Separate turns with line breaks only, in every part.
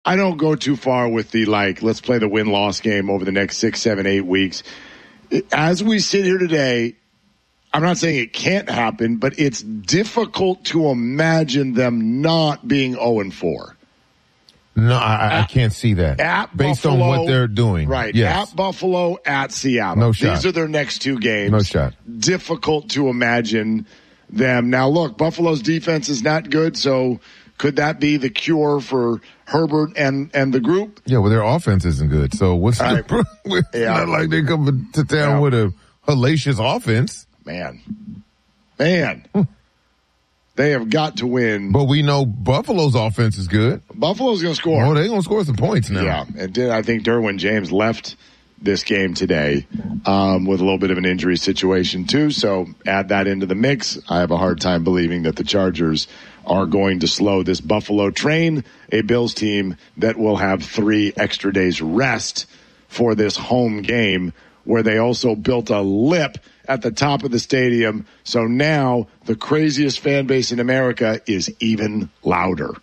I don't go too far with the, let's play the win-loss game over the next 6, 7, 8 weeks. As we sit here today, I'm not saying it can't happen, but it's difficult to imagine them not being 0-4.
No, I can't see that. Based
Buffalo,
on what they're doing.
Right.
Yes.
At Buffalo, at Seattle.
No shot.
These are their next 2 games.
No shot.
Difficult to imagine them. Now, look, Buffalo's defense is not good, so could that be the cure for Herbert and the group?
Yeah, well, their offense isn't good, so what's the problem? It's not like they're coming to town with a hellacious offense.
Man. They have got to win.
But we know Buffalo's offense is good.
Buffalo's going to score.
Oh, they're going to score some points now.
Yeah, and I think Derwin James left this game today with a little bit of an injury situation too, so add that into the mix. I have a hard time believing that the Chargers are going to slow this Buffalo train, a Bills team that will have 3 extra days rest for this home game, where they also built a lip at the top of the stadium. So now the craziest fan base in America is even louder.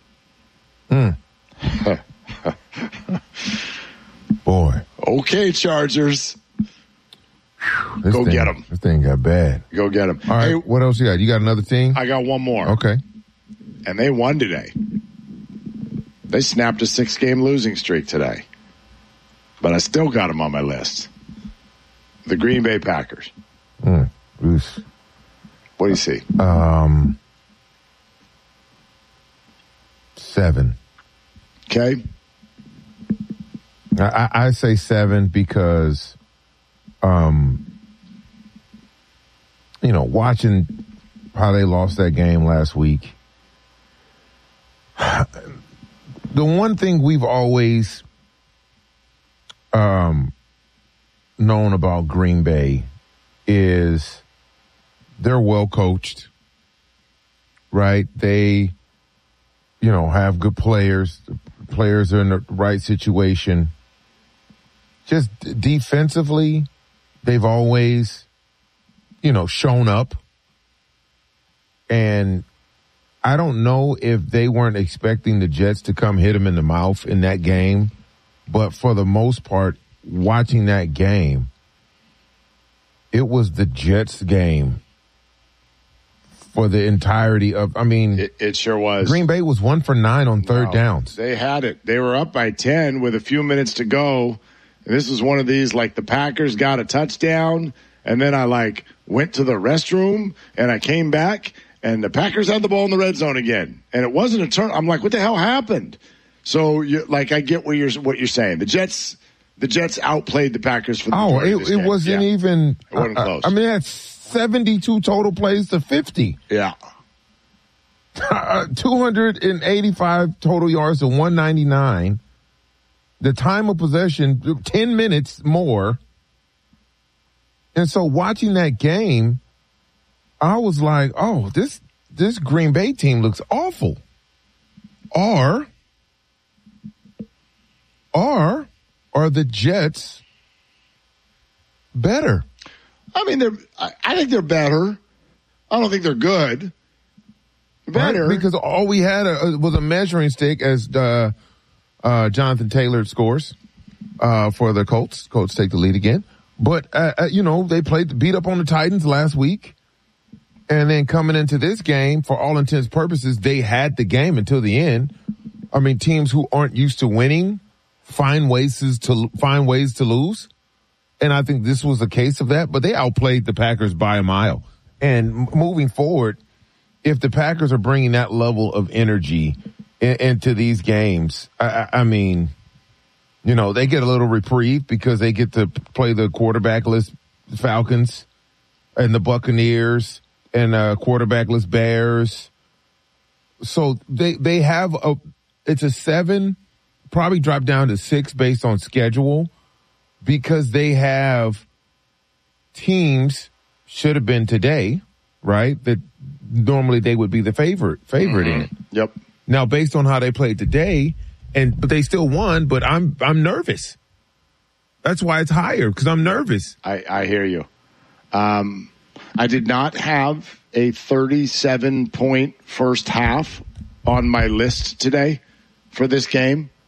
Boy.
Okay, Chargers. Go get them.
This thing got bad.
Go get them.
All right, what else you got? You got another team?
I got one more.
Okay.
And they won today. They snapped a 6-game losing streak today. But I still got them on my list. The Green Bay Packers. What do you see?
7.
Okay.
I say 7 because, watching how they lost that game last week, the one thing we've always known about Green Bay is they're well coached, right? They, have good players. The players are in the right situation. Just defensively, they've always, shown up. And I don't know if they weren't expecting the Jets to come hit them in the mouth in that game. But for the most part, watching that game, it was the Jets game for the entirety of,
it sure was.
Green Bay was 1 for 9 on third downs.
They had it. They were up by 10 with a few minutes to go. And this was one of these, the Packers got a touchdown, and then I, went to the restroom, and I came back, and the Packers had the ball in the red zone again. And it wasn't a turn. I'm like, what the hell happened? So, I get what you're saying. The Jets outplayed the Packers for the majority of this game.
It wasn't even.
It wasn't close.
That's 72 total plays to 50.
Yeah.
285 total yards to 199. The time of possession, 10 minutes more. And so watching that game, I was like, oh, this Green Bay team looks awful. Or are the Jets better?
I think they're better. I don't think they're good. Better.
Right? Because all we had was a measuring stick as Jonathan Taylor scores for the Colts. Colts take the lead again. But, they beat up on the Titans last week. And then coming into this game, for all intents and purposes, they had the game until the end. Teams who aren't used to winning find ways to lose. And I think this was a case of that, but they outplayed the Packers by a mile. And moving forward, if the Packers are bringing that level of energy into these games, they get a little reprieve because they get to play the quarterbackless Falcons and the Buccaneers and quarterbackless Bears. So they have it's a 7, probably drop down to 6 based on schedule, because they have teams should have been today, right? That normally they would be the favorite in it.
Yep.
Now, based on how they played today, but they still won, but I'm nervous. That's why it's higher, because I'm nervous.
I hear you. I did not have a 37-point first half on my list today for this game.